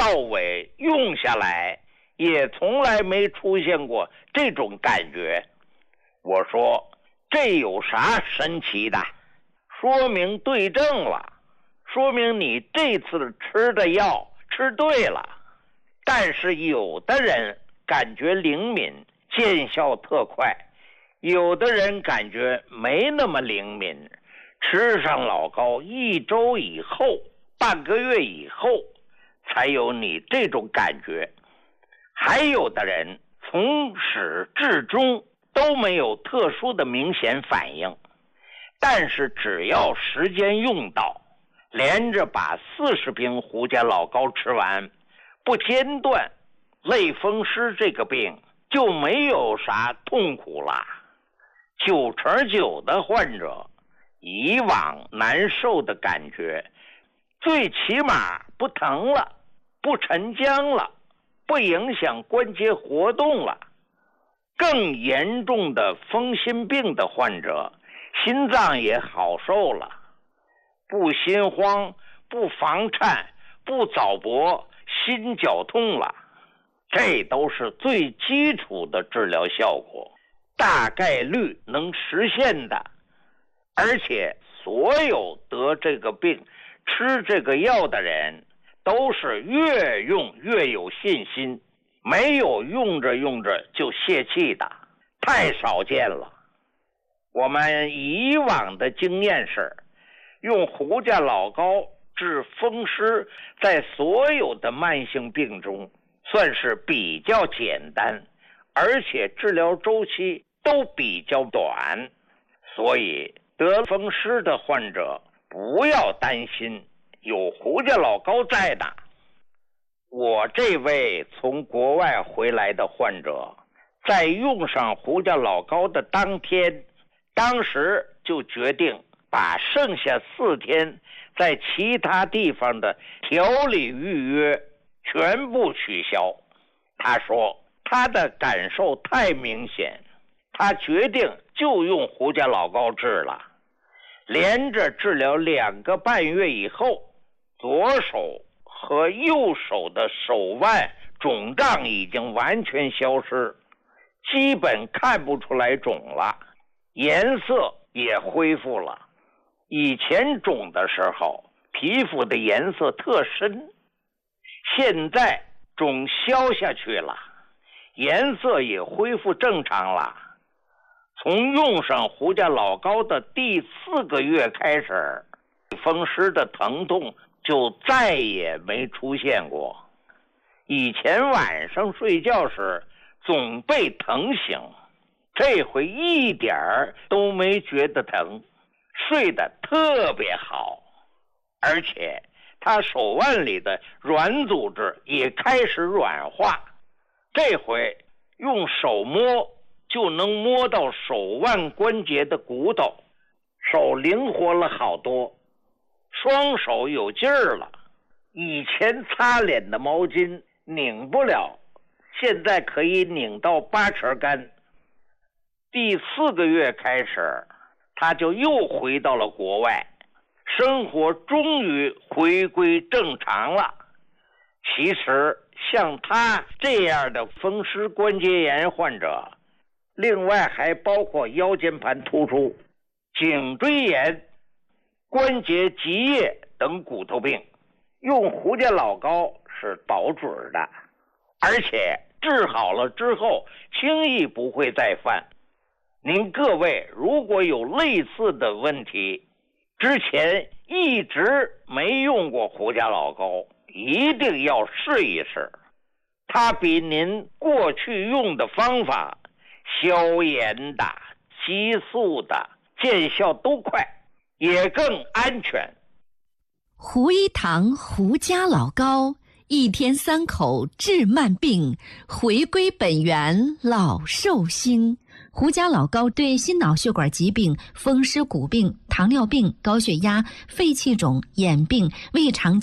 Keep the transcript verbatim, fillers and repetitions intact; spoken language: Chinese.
到尾用下来也从来没出现过这种感觉。我说这有啥神奇的？说明对症了，说明你这次吃的药吃对了。但是有的人感觉灵敏，见效特快，有的人感觉没那么灵敏，吃上老膏一周以后半个月以后才有你这种感觉。还有的人从始至终都没有特殊的明显反应，但是只要时间用到，连着把四十瓶胡家老膏吃完，不间断，类风湿这个病就没有啥痛苦了。九成九的患者以往难受的感觉最起码不疼了，不沉僵了，不影响关节活动了。更严重的风心病的患者心脏也好受了，不心慌，不房颤，不早搏，心绞痛了。这都是最基础的治疗效果，大概率能实现的。而且所有得这个病吃这个药的人都是越用越有信心，没有用着用着就泄气的，太少见了。我们以往的经验是，用胡家老膏治风湿，在所有的慢性病中算是比较简单，而且治疗周期都比较短，所以得风湿的患者不要担心，有胡家老膏在呢。我这位从国外回来的患者，在用上胡家老膏的当天，当时就决定把剩下四天在其他地方的调理预约全部取消。他说他的感受太明显，他决定就用胡家老膏治了。连着治疗两个半月以后，左手和右手的手腕肿胀已经完全消失，基本看不出来肿了，颜色也恢复了。以前肿的时候皮肤的颜色特深，现在肿消下去了，颜色也恢复正常了。从用上胡家老膏的第四个月开始，风湿的疼痛就再也没出现过。以前晚上睡觉时总被疼醒，这回一点儿都没觉得疼，睡得特别好。而且他手腕里的软组织也开始软化，这回用手摸就能摸到手腕关节的骨头，手灵活了好多，双手有劲儿了。以前擦脸的毛巾拧不了，现在可以拧到八成干。第四个月开始，他就又回到了国外，生活终于回归正常了。其实像他这样的风湿关节炎患者，另外还包括腰间盘突出、颈椎炎、关节积液等骨头病，用胡家老膏是保准的，而且治好了之后轻易不会再犯。您各位如果有类似的问题，之前一直没用过胡家老膏，一定要试一试，它比您过去用的方法消炎的、激素的见效都快，也更安全。 胡一堂胡家老膏，一天三口治慢病，回归本源老寿星。胡家老膏对心脑血管疾病、风湿骨病、糖尿病、高血压、肺气肿、眼病、胃肠